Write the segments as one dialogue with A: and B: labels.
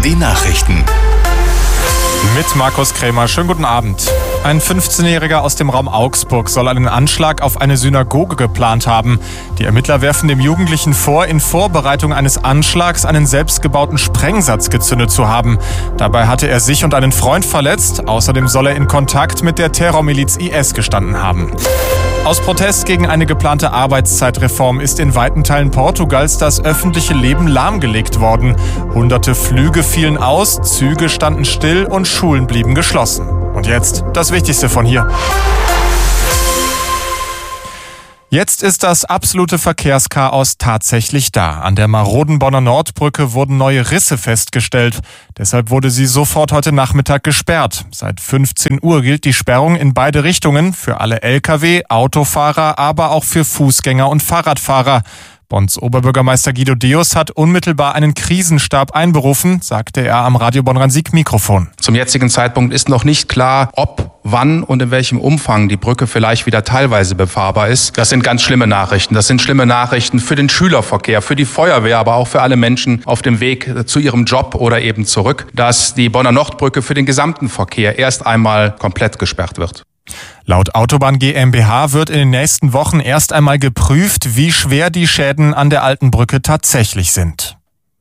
A: die Nachrichten.
B: Mit Markus Krämer. Schönen guten Abend. Ein 15-Jähriger aus dem Raum Augsburg soll einen Anschlag auf eine Synagoge geplant haben. Die Ermittler werfen dem Jugendlichen vor, in Vorbereitung eines Anschlags einen selbstgebauten Sprengsatz gezündet zu haben. Dabei hatte er sich und einen Freund verletzt. Außerdem soll er in Kontakt mit der Terrormiliz IS gestanden haben. Aus Protest gegen eine geplante Arbeitszeitreform ist in weiten Teilen Portugals das öffentliche Leben lahmgelegt worden. Hunderte Flüge fielen aus, Züge standen still und Schulen blieben geschlossen. Und jetzt das Wichtigste von hier. Jetzt ist das absolute Verkehrschaos tatsächlich da. An der maroden Bonner Nordbrücke wurden neue Risse festgestellt. Deshalb wurde sie sofort heute Nachmittag gesperrt. Seit 15 Uhr gilt die Sperrung in beide Richtungen, für alle Lkw, Autofahrer, aber auch für Fußgänger und Fahrradfahrer. Bonns Oberbürgermeister Guido Deus hat unmittelbar einen Krisenstab einberufen, sagte er am Radio Bonn-Rhein-Sieg-Mikrofon.
C: Zum jetzigen Zeitpunkt ist noch nicht klar, ob, wann und in welchem Umfang die Brücke vielleicht wieder teilweise befahrbar ist. Das sind ganz schlimme Nachrichten. Das sind schlimme Nachrichten für den Schülerverkehr, für die Feuerwehr, aber auch für alle Menschen auf dem Weg zu ihrem Job oder eben zurück, dass die Bonner Nordbrücke für den gesamten Verkehr erst einmal komplett gesperrt wird.
B: Laut Autobahn GmbH wird in den nächsten Wochen erst einmal geprüft, wie schwer die Schäden an der alten Brücke tatsächlich sind.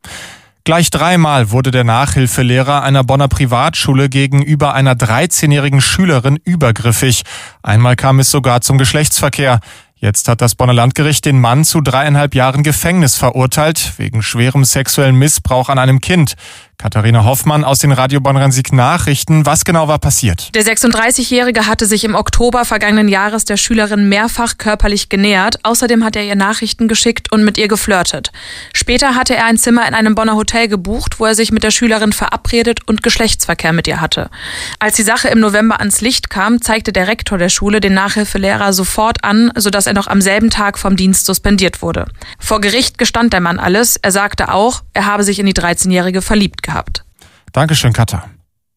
B: Gleich 3-mal wurde der Nachhilfelehrer einer Bonner Privatschule gegenüber einer 13-jährigen Schülerin übergriffig. Einmal kam es sogar zum Geschlechtsverkehr. Jetzt hat das Bonner Landgericht den Mann zu 3,5 Jahren Gefängnis verurteilt, wegen schwerem sexuellen Missbrauch an einem Kind. Katharina Hoffmann aus den Radio Bonn-Rhein-Sieg Nachrichten. Was genau war passiert?
D: Der 36-Jährige hatte sich im Oktober vergangenen Jahres der Schülerin mehrfach körperlich genähert. Außerdem hat er ihr Nachrichten geschickt und mit ihr geflirtet. Später hatte er ein Zimmer in einem Bonner Hotel gebucht, wo er sich mit der Schülerin verabredet und Geschlechtsverkehr mit ihr hatte. Als die Sache im November ans Licht kam, zeigte der Rektor der Schule den Nachhilfelehrer sofort an, sodass er noch am selben Tag vom Dienst suspendiert wurde. Vor Gericht gestand der Mann alles. Er sagte auch, er habe sich in die 13-Jährige verliebt gehabt.
B: Dankeschön, Katha.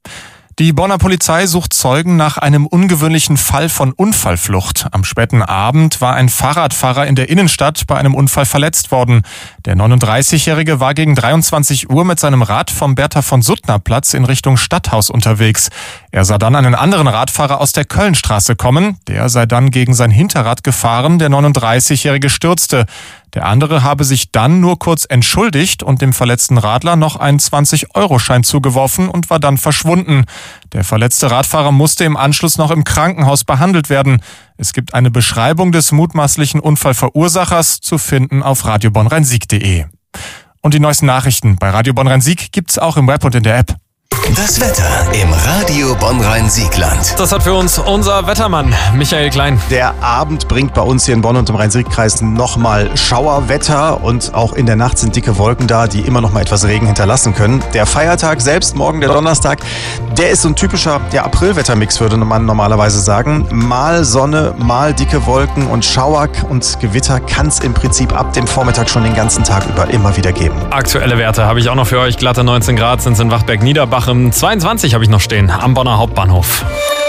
B: Die Bonner Polizei sucht Zeugen nach einem ungewöhnlichen Fall von Unfallflucht. Am späten Abend war ein Fahrradfahrer in der Innenstadt bei einem Unfall verletzt worden. Der 39-Jährige war gegen 23 Uhr mit seinem Rad vom Bertha-von-Suttner-Platz in Richtung Stadthaus unterwegs. Er sah dann einen anderen Radfahrer aus der Kölnstraße kommen. Der sei dann gegen sein Hinterrad gefahren. Der 39-Jährige stürzte. Der andere habe sich dann nur kurz entschuldigt und dem verletzten Radler noch einen 20-Euro-Schein zugeworfen und war dann verschwunden. Der verletzte Radfahrer musste im Anschluss noch im Krankenhaus behandelt werden. Es gibt eine Beschreibung des mutmaßlichen Unfallverursachers zu finden auf radiobonn-rhein-sieg.de. Und die neuesten Nachrichten bei Radio Bonn-Rhein-Sieg gibt's auch im Web und in der App.
A: Das Wetter im Radio Bonn-Rhein-Siegland.
E: Das hat für uns unser Wettermann Michael Klein.
F: Der Abend bringt bei uns hier in Bonn und im Rhein-Sieg-Kreis nochmal Schauerwetter und auch in der Nacht sind dicke Wolken da, die immer noch mal etwas Regen hinterlassen können. Der Feiertag selbst, morgen der Donnerstag, der ist so ein typischer Aprilwettermix, würde man normalerweise sagen. Mal Sonne, mal dicke Wolken und Schauer und Gewitter kann es im Prinzip ab dem Vormittag schon den ganzen Tag über immer wieder geben.
E: Aktuelle Werte habe ich auch noch für euch. Glatte 19 Grad sind es in Wachberg-Niederbach. 22 habe ich noch stehen am Bonner Hauptbahnhof.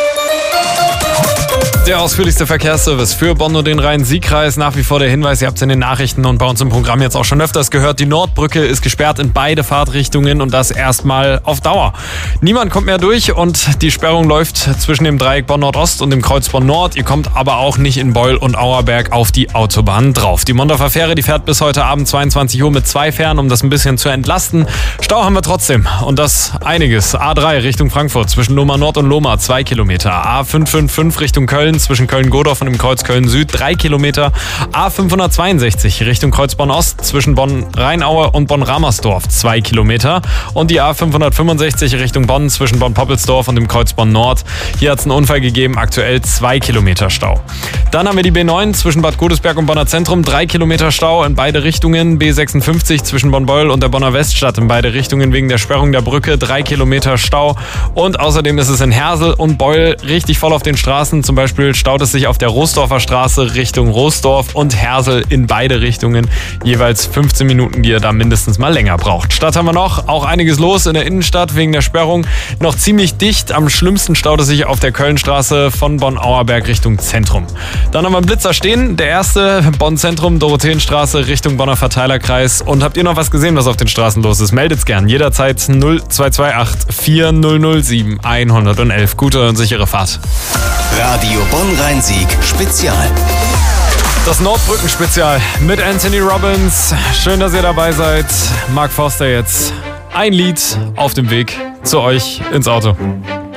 E: Der ausführlichste Verkehrsservice für Bonn und den Rhein-Sieg-Kreis. Nach wie vor der Hinweis, ihr habt es in den Nachrichten und bei uns im Programm jetzt auch schon öfters gehört, die Nordbrücke ist gesperrt in beide Fahrtrichtungen und das erstmal auf Dauer. Niemand kommt mehr durch und die Sperrung läuft zwischen dem Dreieck Bonn-Nordost und dem Kreuz Bonn-Nord. Ihr kommt aber auch nicht in Beul und Auerberg auf die Autobahn drauf. Die Mondorfer Fähre, die fährt bis heute Abend 22 Uhr mit 2 Fähren, um das ein bisschen zu entlasten. Stau haben wir trotzdem und das einiges. A3 Richtung Frankfurt zwischen Lohmar Nord und Lohmar 2 Kilometer. A555 Richtung Köln zwischen Köln-Godorf und dem Kreuz Köln-Süd 3 Kilometer. A562 Richtung Kreuz Bonn-Ost zwischen Bonn-Rheinaue und Bonn-Ramersdorf 2 Kilometer. Und die A565 Richtung Bonn zwischen Bonn-Poppelsdorf und dem Kreuz Bonn-Nord. Hier hat es einen Unfall gegeben, aktuell 2 Kilometer Stau. Dann haben wir die B9 zwischen Bad Godesberg und Bonner Zentrum, 3 Kilometer Stau in beide Richtungen. B56 zwischen Bonn-Beul und der Bonner Weststadt in beide Richtungen wegen der Sperrung der Brücke, 3 Kilometer Stau. Und außerdem ist es in Hersel und Beul richtig voll auf den Straßen, zum Beispiel Beispiel staut es sich auf der Roosdorfer Straße Richtung Roosdorf und Hersel in beide Richtungen. Jeweils 15 Minuten, die ihr da mindestens mal länger braucht. Stadt haben wir noch. Auch einiges los in der Innenstadt wegen der Sperrung. Noch ziemlich dicht. Am schlimmsten staut es sich auf der Kölnstraße von Bonn-Auerberg Richtung Zentrum. Dann haben wir einen Blitzer stehen. Der erste Bonn-Zentrum, Dorotheenstraße Richtung Bonner Verteilerkreis. Und habt ihr noch was gesehen, was auf den Straßen los ist? Meldet's gern. Jederzeit 0228 4007 111. Gute und sichere Fahrt.
A: Radio Bonn-Rhein-Sieg Spezial.
E: Das Nordbrücken-Spezial mit Anthony Robbins. Schön, dass ihr dabei seid. Mark Forster jetzt. Ein Lied auf dem Weg zu euch ins Auto.